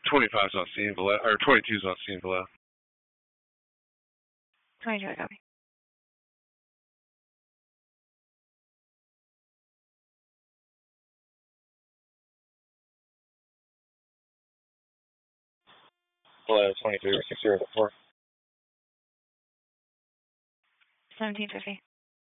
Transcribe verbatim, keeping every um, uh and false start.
twenty-five's on scene, Vallejo, or twenty-two's on scene, Vallejo. twenty-two, I copy. Vallejo twenty-two, six zero four. seventeen fifty.